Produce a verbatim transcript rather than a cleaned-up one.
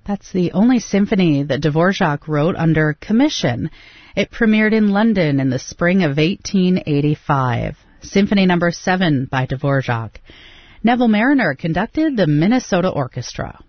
That's the only symphony that Dvorak wrote under commission. It premiered in London in the spring of eighteen eighty-five. Symphony number seven by Dvorak. Neville Marriner conducted the Minnesota Orchestra.